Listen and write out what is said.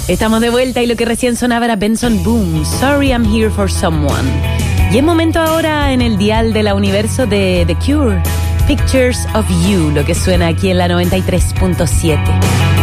Estamos de vuelta y lo que recién sonaba era Benson Boone, Sorry I'm Here for Someone. Y es momento ahora en el dial de la Universo de The Cure, Pictures of You, lo que suena aquí en la 93.7.